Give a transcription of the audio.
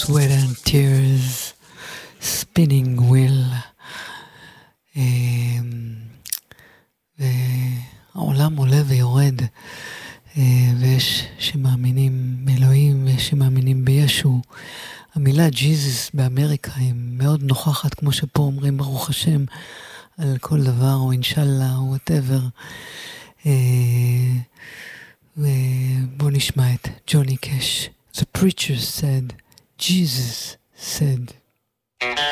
sweat and tears, spinning wheel. והעולם עולה ויורד, ויש שמאמינים באלוהים ויש שמאמינים בישו. המילה ג'יזוס באמריקה היא מאוד נוכחת, כמו שפה אומרים ברוך השם על כל דבר, או אינשאללה או whatever. ובוא נשמע את ג'וני קאש. The preacher said, Jesus said.